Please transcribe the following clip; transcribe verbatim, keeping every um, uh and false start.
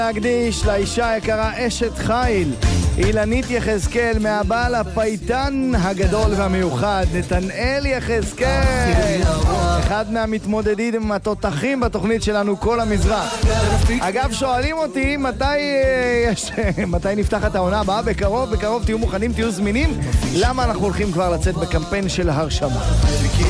להקדיש לאישה היקרה אשת חיל אילנית יחזקאל מהבעל הפייטן הגדול והמיוחד נתנאל יחזקאל, אחד מהמתמודדים עם התותחים בתוכנית שלנו כל המזרח. אגב, שואלים אותי מתי יש, מתי נפתחת העונה הבאה. בקרוב, בקרוב תהיו מוכנים, תהיו זמינים. למה אנחנו הולכים כבר לצאת בקמפיין של הרשמה.